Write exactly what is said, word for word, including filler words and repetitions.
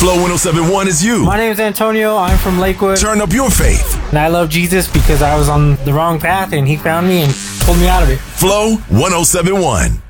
Flow one oh seven point one is you. My name is Antonio. I'm from Lakewood. Turn up your faith. And I love Jesus because I was on the wrong path and he found me and pulled me out of it. Flow one oh seven point one.